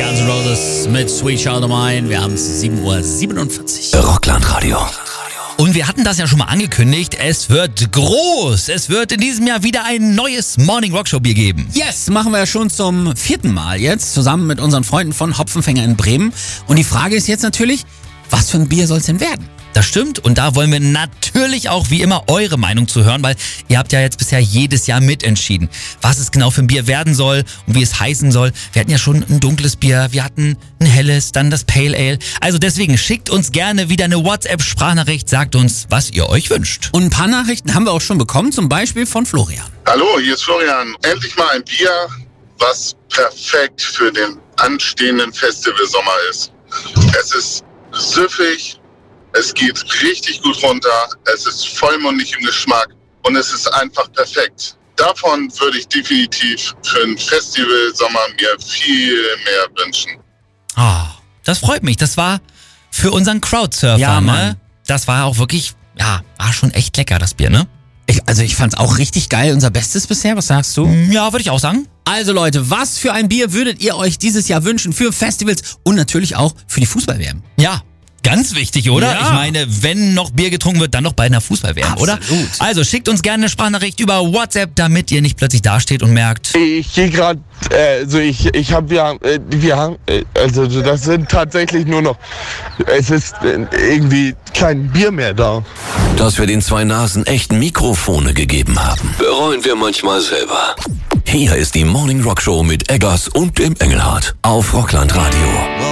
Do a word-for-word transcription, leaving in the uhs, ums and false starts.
Guns N' Roses mit Sweet Child of Mine. Wir haben es sieben Uhr siebenundvierzig. Rockland-Radio. Und wir hatten das ja schon mal angekündigt, es wird groß. Es wird in diesem Jahr wieder ein neues Morning Rock Show Bier geben. Yes, machen wir ja schon zum vierten Mal jetzt, zusammen mit unseren Freunden von Hopfenfänger in Bremen. Und die Frage ist jetzt natürlich, was für ein Bier soll es denn werden? Das stimmt und da wollen wir natürlich auch wie immer eure Meinung zu hören, weil ihr habt ja jetzt bisher jedes Jahr mitentschieden, was es genau für ein Bier werden soll und wie es heißen soll. Wir hatten ja schon ein dunkles Bier, wir hatten ein helles, dann das Pale Ale. Also deswegen schickt uns gerne wieder eine WhatsApp-Sprachnachricht, sagt uns, was ihr euch wünscht. Und ein paar Nachrichten haben wir auch schon bekommen, zum Beispiel von Florian. Hallo, hier ist Florian. Endlich mal ein Bier, was perfekt für den anstehenden Festivalsommer ist. Es ist süffig. Es geht richtig gut runter, es ist vollmundig im Geschmack und es ist einfach perfekt. Davon würde ich definitiv für ein Festival-Sommer mir viel mehr wünschen. Ah, das freut mich. Das war für unseren Crowdsurfer, Ja, Mann. ne? Das war auch wirklich, ja, war schon echt lecker, das Bier, ne? Ich, also ich fand's auch richtig geil, unser Bestes bisher, was sagst du? Ja, würde ich auch sagen. Also Leute, was für ein Bier würdet ihr euch dieses Jahr wünschen für Festivals und natürlich auch für die Fußball-W M? Ja. Ganz wichtig, oder? Ja. Ich meine, wenn noch Bier getrunken wird, dann noch bei einer Fußball-W M, oder? Absolut. Also schickt uns gerne eine Sprachnachricht über WhatsApp, damit ihr nicht plötzlich dasteht und merkt, Ich gehe gerade, äh, also ich, ich habe ja, äh, wir haben, äh, also das sind tatsächlich nur noch, es ist äh, irgendwie kein Bier mehr da. Dass wir den zwei Nasen echt Mikrofone gegeben haben, bereuen wir manchmal selber. Hier ist die Morning Rock Show mit Eggers und dem Engelhardt auf Rockland Radio.